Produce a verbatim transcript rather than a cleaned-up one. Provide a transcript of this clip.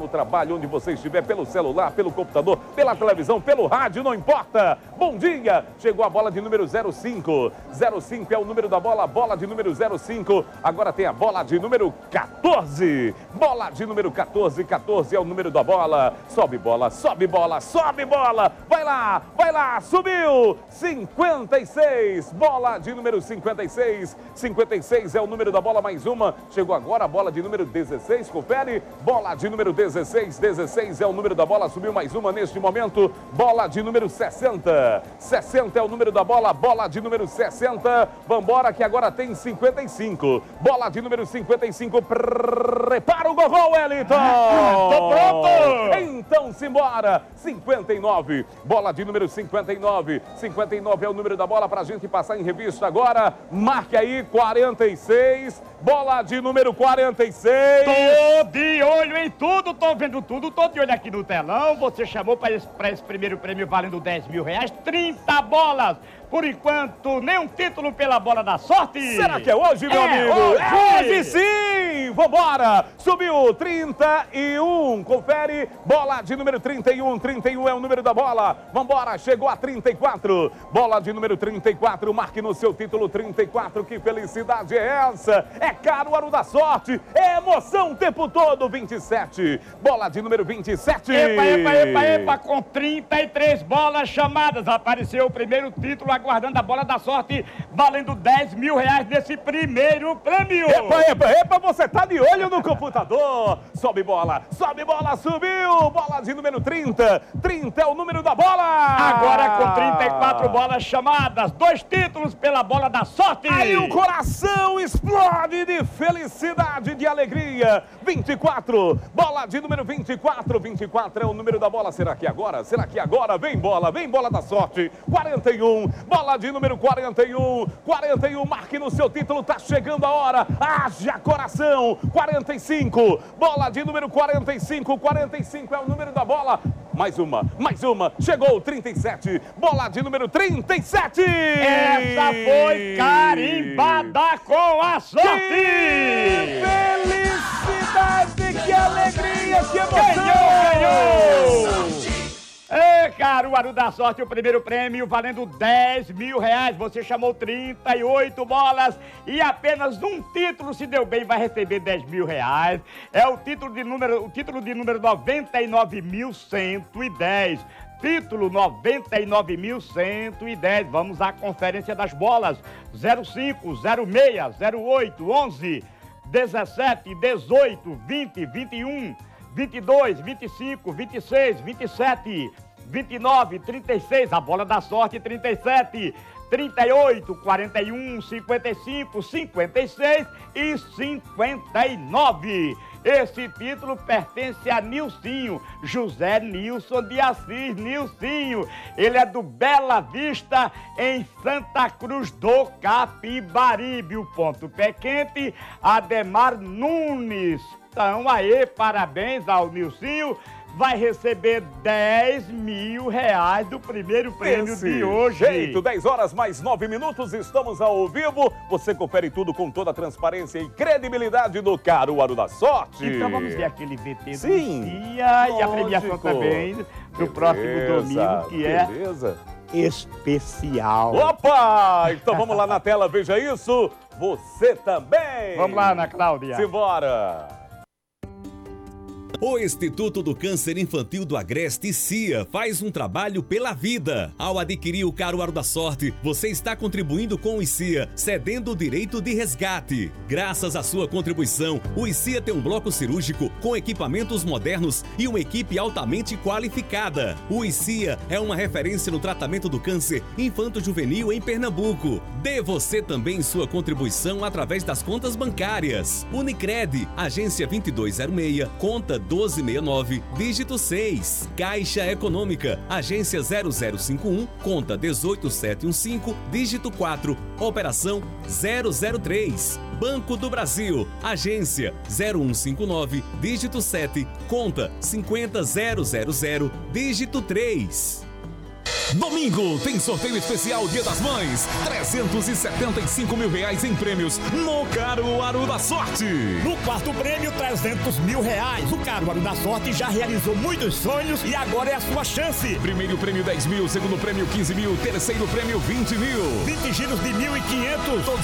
no trabalho, onde você estiver, pelo celular, pelo computador, pela televisão, pelo rádio, não importa. Bom dia! Chegou a bola de número zero cinco. zero cinco é o número da bola, bola de número zero cinco. Agora tem a bola de número quatorze. Bola de número quatorze, quatorze é o número da bola. Sobe bola, sobe bola, sobe bola. Vai lá, vai lá, subiu. cinquenta e seis, bola de número cinquenta e seis. cinquenta e seis é o número da bola, mais uma. Chegou agora a bola de número dezesseis, confere. Bola de número dezesseis, dezesseis é o número da bola, subiu mais uma neste momento. Bola de número sessenta. sessenta é o número da bola, bola de número sessenta. Vambora que agora tem cinquenta e cinco. Bola de número cinquenta e cinco. Prepara o gogol, Wellington! Tô pronto! Então simbora. cinquenta e nove. Bola de número cinquenta e nove. cinquenta e nove é o número da bola pra gente passar em revista agora. Marque aí quarenta e seis. Bola de número quarenta e seis. Tô de olho em tudo, tô vendo tudo, tô de olho aqui no telão. Você chamou para esse, para esse primeiro prêmio valendo dez mil reais, trinta bolas. Por enquanto, nenhum título pela bola da sorte. Será que é hoje, meu é amigo? Hoje. É hoje sim! Vambora! Subiu trinta e um. Confere. Bola de número trinta e um. trinta e um é o número da bola. Vambora, chegou a trinta e quatro. Bola de número trinta e quatro. Marque no seu título trinta e quatro. Que felicidade é essa? É Caruaru da Sorte. É emoção o tempo todo. vinte e sete. Bola de número vinte e sete. Epa, epa, epa, epa. Com trinta e três bolas chamadas. Apareceu o primeiro título, aguardando a bola da sorte, valendo dez mil reais nesse primeiro prêmio. Epa, epa, epa, você tá de olho no computador. Sobe bola, sobe bola, subiu. Bola de número trinta. trinta é o número da bola. Agora com trinta e quatro bolas chamadas, dois títulos pela bola da sorte. Aí o coração explode de felicidade, de alegria. vinte e quatro, bola de número vinte e quatro. vinte e quatro é o número da bola. Será que agora? Será que agora? Vem bola, vem bola da sorte. quarenta e um. Bola de número quarenta e um, quarenta e um, marque no seu título, tá chegando a hora, haja coração, quarenta e cinco, bola de número quarenta e cinco, quarenta e cinco é o número da bola, mais uma, mais uma, chegou trinta e sete, bola de número trinta e sete. Essa foi carimbada com a sorte. Que felicidade, que alegria, que emoção. Ganhou, ganhou. É, Caruaru da Sorte, o primeiro prêmio valendo dez mil reais. Você chamou trinta e oito bolas e apenas um título, se deu bem, vai receber dez mil reais. É o título de número, o título de número noventa e nove mil cento e dez. Título noventa e nove mil cento e dez. Vamos à conferência das bolas. zero cinco, zero seis, zero oito, onze, dezessete, dezoito, vinte, vinte e um, vinte e dois, vinte e cinco, vinte e seis, vinte e sete, vinte e nove, trinta e seis, a bola da sorte, trinta e sete, trinta e oito, quarenta e um, cinquenta e cinco, cinquenta e seis e cinquenta e nove. Esse título pertence a Nilcinho, José Nilson de Assis, Nilcinho. Ele é do Bela Vista, em Santa Cruz do Capibaribe. O ponto pé quente, Ademar Nunes. Então, aí, parabéns ao Nilcinho. Vai receber dez mil reais do primeiro prêmio Esse de hoje. Jeito, dez horas mais nove minutos, estamos ao vivo. Você confere tudo com toda a transparência e credibilidade do Caruaru da Sorte. Então vamos ver aquele V T do Sim, dia e a premiação lógico. também do Beleza, próximo domingo, que é beleza. especial. Opa! Então vamos lá na tela, veja isso. Você também. Vamos lá, Ana Cláudia. Simbora. O Instituto do Câncer Infantil do Agreste, C I A, faz um trabalho pela vida. Ao adquirir o Caruaru da Sorte, você está contribuindo com o I C I A, cedendo o direito de resgate. Graças à sua contribuição, o I C I A tem um bloco cirúrgico com equipamentos modernos e uma equipe altamente qualificada. O I C I A é uma referência no tratamento do câncer infanto-juvenil em Pernambuco. Dê você também sua contribuição através das contas bancárias. Unicred, agência vinte e dois zero seis, conta doze sessenta e nove, dígito seis. Caixa Econômica, agência zero zero cinco um, conta dezoito sete um cinco, dígito quatro, operação zero zero três. Banco do Brasil, agência zero um cinco nove, dígito sete, conta cinquenta mil, dígito três. Domingo tem sorteio especial Dia das Mães. trezentos e setenta e cinco mil reais em prêmios no Caruaru da Sorte. No quarto prêmio, trezentos mil reais. O Caruaru da Sorte já realizou muitos sonhos e agora é a sua chance. Primeiro prêmio dez mil, segundo prêmio quinze mil, terceiro prêmio vinte mil. vinte giros de mil e quinhentos. Todos